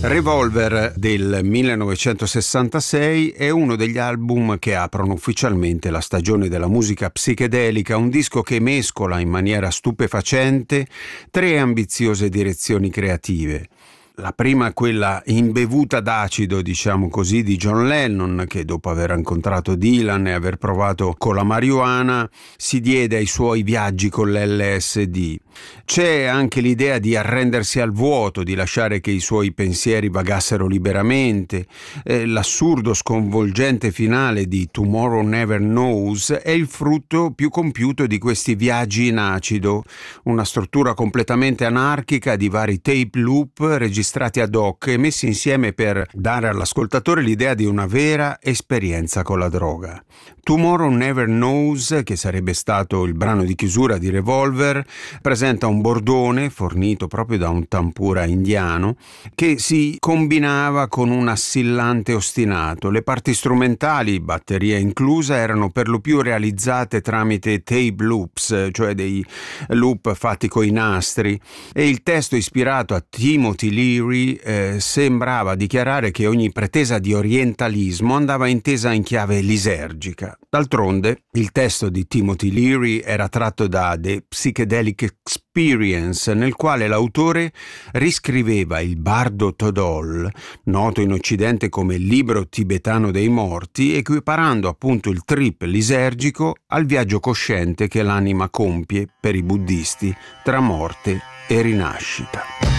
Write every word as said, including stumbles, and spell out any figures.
Revolver del millenovecentosessantasei è uno degli album che aprono ufficialmente la stagione della musica psichedelica, un disco che mescola in maniera stupefacente tre ambiziose direzioni creative. La prima è quella imbevuta d'acido, diciamo così, di John Lennon, che dopo aver incontrato Dylan e aver provato con la marijuana si diede ai suoi viaggi con l'L S D. C'è anche l'idea di arrendersi al vuoto, di lasciare che i suoi pensieri vagassero liberamente. Eh, l'assurdo sconvolgente finale di Tomorrow Never Knows è il frutto più compiuto di questi viaggi in acido, una struttura completamente anarchica di vari tape loop registrati registrati ad hoc e messi insieme per dare all'ascoltatore l'idea di una vera esperienza con la droga. Tomorrow Never Knows, che sarebbe stato il brano di chiusura di Revolver, presenta un bordone fornito proprio da un tampura indiano che si combinava con un assillante ostinato. Le parti strumentali, batteria inclusa, erano per lo più realizzate tramite tape loops, cioè dei loop fatti coi nastri, e il testo ispirato a Timothy Leary Eh, sembrava dichiarare che ogni pretesa di orientalismo andava intesa in chiave lisergica. D'altronde, il testo di Timothy Leary era tratto da The Psychedelic Experience, nel quale l'autore riscriveva il bardo Todol, noto in Occidente come il libro tibetano dei morti, equiparando appunto il trip lisergico al viaggio cosciente che l'anima compie per i buddisti tra morte e rinascita.